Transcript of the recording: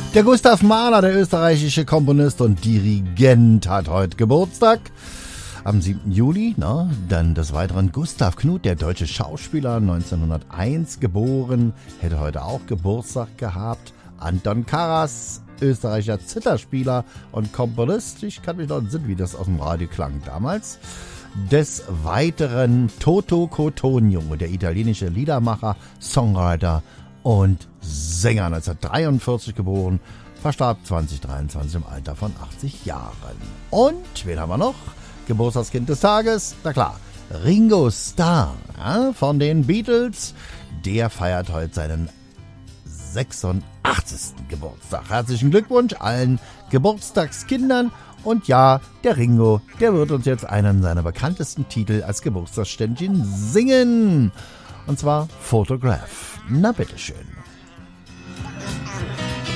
Der Gustav Mahler, der österreichische Komponist und Dirigent, hat heute Geburtstag. Am 7. Juli, dann des Weiteren Gustav Knuth, der deutsche Schauspieler, 1901 geboren, hätte heute auch Geburtstag gehabt. Anton Karas, österreichischer Zitherspieler und Komponist. Ich kann mich noch entsinnen, wie das aus dem Radio klang damals. Des Weiteren Toto Cotugno, der italienische Liedermacher, Songwriter und Sänger, 1943 geboren, verstarb 2023 im Alter von 80 Jahren. Und wen haben wir noch? Geburtstagskind des Tages, na klar, Ringo Starr von den Beatles. Der feiert heute seinen 86. Geburtstag. Herzlichen Glückwunsch allen Geburtstagskindern. Und ja, der Ringo, der wird uns jetzt einen seiner bekanntesten Titel als Geburtstagsständchen singen. Und zwar Photograph. Na bitteschön.